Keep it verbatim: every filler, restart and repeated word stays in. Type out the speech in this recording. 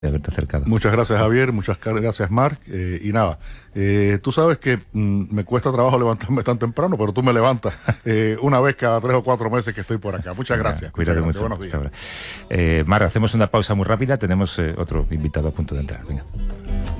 de haberte acercado. Muchas gracias, Javier, muchas gracias, Marc, eh, y nada, eh, tú sabes que mm, me cuesta trabajo levantarme tan temprano, pero tú me levantas eh, una vez cada tres o cuatro meses que estoy por acá. Muchas Venga, gracias. Cuídate muchas mucho. gracias. Buenos días. Eh, Mar, hacemos una pausa muy rápida, tenemos eh, otro invitado a punto de entrar. Venga.